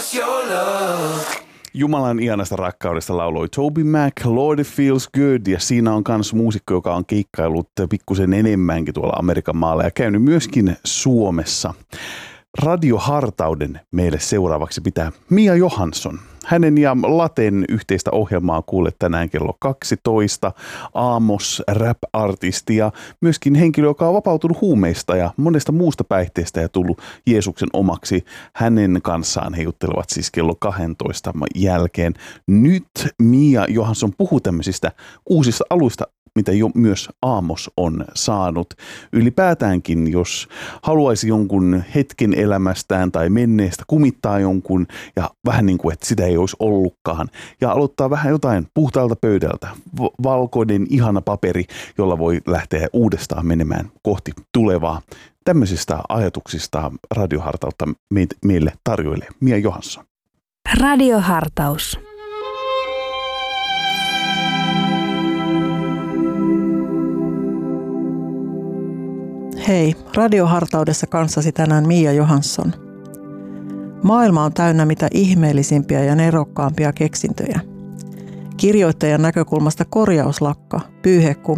Jumalan ihanasta rakkaudesta lauloi Toby Mac, Lord It Feels Good, ja siinä on myös muusikko, joka on keikkailut pikkusen enemmänkin tuolla Amerikan maalla ja käynyt myöskin Suomessa. Radiohartauden meille seuraavaksi pitää Mia Johansson. Hänen ja Laten yhteistä ohjelmaa kuulet tänään kello 12. Aamos, rap-artisti ja myöskin henkilö, joka on vapautunut huumeista ja monesta muusta päihteestä ja tullut Jeesuksen omaksi. Hänen kanssaan he juttelevat siis kello 12 jälkeen. Nyt Mia Johansson puhuu tämmöisistä uusista aluista, mitä jo myös Aamos on saanut. Ylipäätäänkin, jos haluaisi jonkun hetken elämästään tai menneestä kumittaa jonkun ja vähän niin kuin, että sitä ei olisi ollutkaan. Ja aloittaa vähän jotain puhtaalta pöydältä. Valkoinen ihana paperi, jolla voi lähteä uudestaan menemään kohti tulevaa. Tämmöisistä ajatuksista Radiohartautta meille tarjoilee Mia Johansson. Radiohartaus. Hei, Radiohartaudessa kanssasi tänään Mia Johansson. Maailma on täynnä mitä ihmeellisimpiä ja nerokkaampia keksintöjä. Kirjoittajan näkökulmasta korjauslakka, pyyhekume